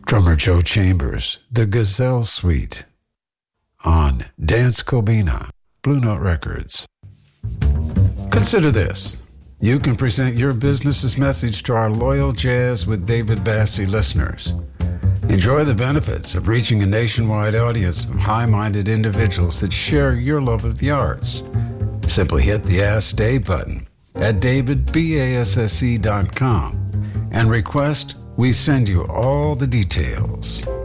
Drummer Joe Chambers, The Gazelle Suite, on Dance Kobina, Blue Note Records. Consider this. You can present your business's message to our loyal Jazz with David Bassie listeners. Enjoy the benefits of reaching a nationwide audience of high-minded individuals that share your love of the arts. Simply hit the Ask Dave button at davidbasse.com and request we send you all the details.